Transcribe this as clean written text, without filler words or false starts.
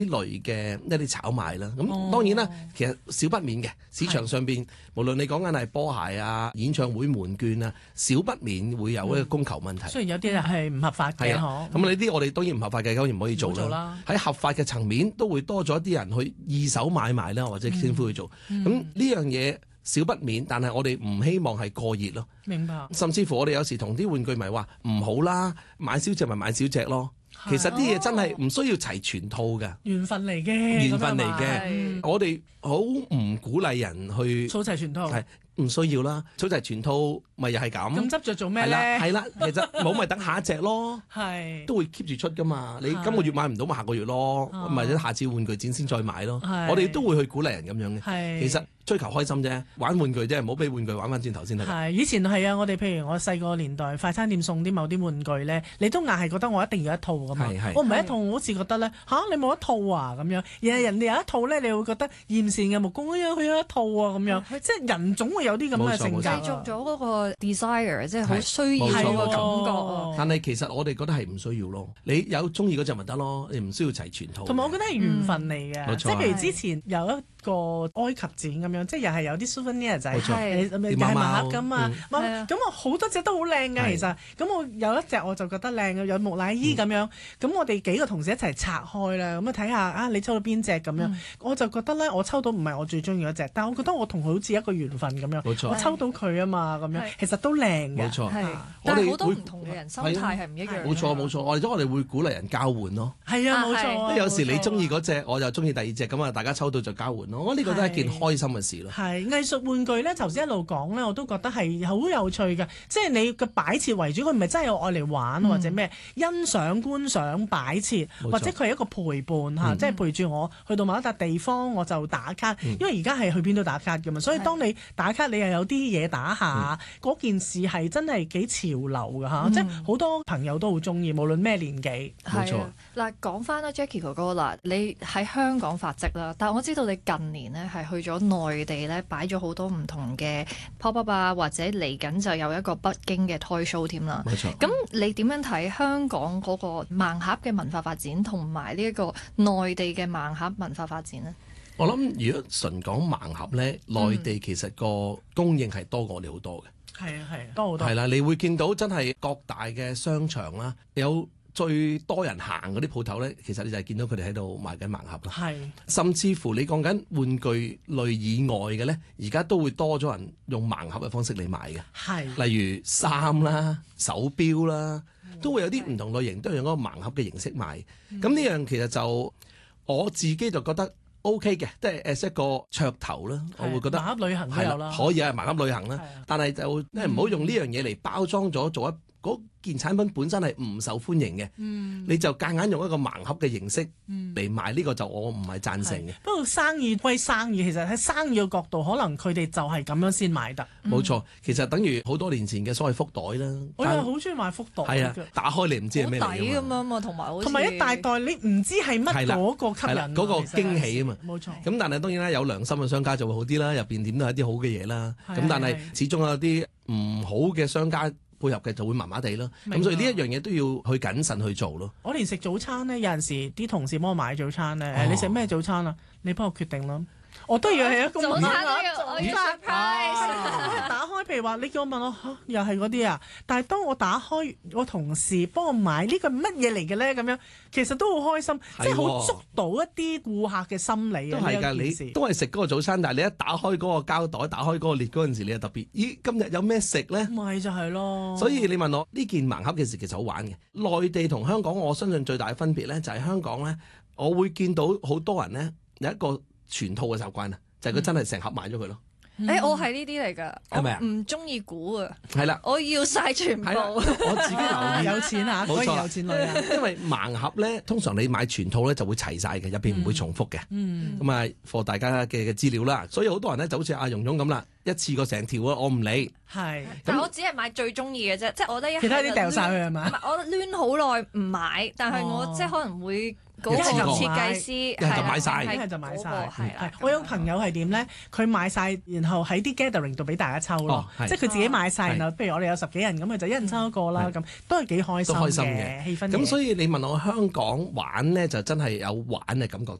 類嘅一啲炒賣啦。咁當然啦，其實少不免嘅市場上邊，無論你講緊係波鞋啊、演唱會門券啊，少不免會有一個供求問題。 雖然有啲係唔合法嘅， 咁呢啲我哋當然唔合法嘅，當然唔可以做啦。喺合法嘅層面都會多咗一啲人去二手買賣啦，或者政府去做。咁呢樣嘢少不免，但係我哋唔希望係過熱咯。 明白。 甚至乎我哋有時同啲玩具迷話唔好啦，買少隻咪買少隻咯。其實啲嘢真係唔需要齊全套嘅， 緣分嚟嘅， 緣分嚟嘅。我哋好唔鼓勵人去儲齊全套， 係唔需要啦。儲齊全套咪又係咁。 咁執着做咩咧？ 係啦，其實冇咪等下一隻咯， 係都會 keep 住出噶嘛。你今個月買唔到，咪下個月咯，或者下次玩具展先再買咯。我哋都會去鼓勵人咁樣嘅。其實追求開心啫，玩玩具啫，唔好俾玩具玩翻轉頭先得。 係以前係啊，我哋譬如我細個年代，快餐店送啲某啲玩具咧，你都硬係覺得我一定要一套噶嘛。我唔係一套，我好似覺得咧你冇一套啊咁樣，而係人哋有一套咧，你會覺得艷羨嘅目光，佢有一套啊咁樣，即係人總會有啲咁嘅性格， 繼續咗嗰個 desire， 即係好需要嗰個感覺。 但係其實我哋覺得係唔需要咯，你有中意嗰隻咪得咯，你唔需要齊全套。 同埋我覺得係緣分嚟嘅，即係譬如之前有一個埃及展咁樣，即係又係有啲 souvenir 仔，又係盲盒咁啊，咁我好多隻都好靚㗎，其實，咁我有一隻我就覺得靚嘅，有木乃伊咁樣，咁我哋幾個同事一齊拆開啦，咁啊睇下你抽到邊隻咁樣，我就覺得咧我抽到唔係我最中意嗰隻，但係我覺得我同佢好似一個緣分咁樣，我抽到佢啊嘛咁樣，其實都靚嘅， 冇錯， 但係好多唔同嘅人心態係唔一樣。 冇錯，我哋會鼓勵人交換咯。 係啊，冇錯。 有時你中意嗰隻，我就中意第二隻，咁啊大家抽到就交換咯。我呢個都係一件開心嘅事咯。 係藝術玩具咧，頭先一路講咧，我都覺得係好有趣嘅。即係你嘅擺設為主，佢唔係真係有愛嚟玩或者咩，欣賞、觀賞、擺設，或者佢係一個陪伴嚇，即係陪住我去到某一笪地方，我就打卡。因為而家係去邊都打卡㗎嘛，所以當你打卡，你又有啲嘢打下，嗰件事係真係幾潮流㗎嚇，即係好多朋友都好中意，無論咩年紀。 冇錯。 嗱，講翻啦 Jackie 哥哥啦，你喺香港發跡啦，但係我知道你近年呢係去咗內地咧，擺咗好多唔同嘅 pop up 啊，或者嚟緊就有一個北京嘅 toy show 添啦。 冇錯。 咁你點樣睇香港嗰個盲盒嘅文化發展，同埋呢一個內地嘅盲盒文化發展呢？ 我諗如果純講盲盒咧，內地其實個供應係多過我哋好多嘅。 係啊，多好多。 係啦，你會見到真係各大嘅商場啦，有最多人行嗰啲鋪頭咧，其實你就係見到佢哋喺度賣緊盲盒啦。係，甚至乎你講緊玩具類以外嘅咧，而家都會多咗人用盲盒嘅方式嚟賣嘅。係，例如衫啦、手錶啦，都會有啲唔同類型都係用嗰個盲盒嘅形式賣。咁呢樣其實就我自己就覺得 OK 嘅，即係一個噱頭啦。我會覺得盲盒旅行都有啦， 可以係盲盒旅行啦。但係就唔好用呢樣嘢嚟包裝咗做嗰件產品本身係唔受歡迎嘅，你就夾硬用一個盲盒嘅形式嚟賣，呢個就我唔係贊成嘅。 不過生意歸生意，其實喺生意嘅角度，可能佢哋就係咁樣先買得。 冇錯，其實等於好多年前嘅所謂福袋啦。 我又好中意買福袋。係啊， 打開你唔知係咩嚟㗎嘛。 好抵咁樣嘛，同埋一大袋你唔知係乜嗰個吸引， 嗰個驚喜啊嘛。 冇錯。 咁但係當然啦，有良心嘅商家就會好啲啦，入邊點都係一啲好嘅嘢啦。咁但係始終有啲唔好嘅商家配合嘅就會麻麻地咯，咁所以呢一樣嘢都要去謹慎去做咯。我連食早餐咧，有陣時啲同事幫我買早餐咧，你食咩早餐啊？你幫我決定啦。我都要係一個早餐都要，我要 surprise。 打開，譬如話你叫我問我又係嗰啲啊，但係當我打開，我同事幫我買呢個乜嘢嚟嘅咧？咁樣其實都好開心，即係好捉到一啲顧客嘅心理啊！ 都係㗎，你都係食嗰個早餐，但係你一打開嗰個膠袋，打開嗰個列嗰陣時，你就特別，咦，今日有咩食咧？ 咪就係咯。所以你問我呢件盲盒嘅事其實好玩嘅。內地同香港，我相信最大嘅分別咧，就係香港咧，我會見到好多人咧有一個全套嘅習慣啊，就係佢真係成盒買咗佢咯。 我係呢啲嚟㗎， 係咪啊？ 唔中意估啊， 係啦， 我要晒全部。 我自己留意， 有錢啊， 冇錯， 有錢女啊。 因為盲盒咧，通常你買全套咧就會齊晒嘅，入邊唔會重複嘅。咁啊，for 大家嘅資料啦，所以好多人咧就好似阿蓉蓉咁啦，一次過成條啊，我唔理。 係， 但我只係買最中意嘅啫，即係我覺得其他啲掉晒佢係嘛？ 唔係，我攣好耐唔買，但係我即係可能會嗰個設計師， 一係就買晒， 一係就買晒。 係啦。 我有朋友係點咧？佢買晒，然後喺啲 gathering 度俾大家抽咯，即係佢自己買晒，然後譬如我哋有10幾人咁，佢就一人抽一個啦，咁都係幾開心嘅氣氛。 咁所以你問我香港玩咧，就真係有玩嘅感覺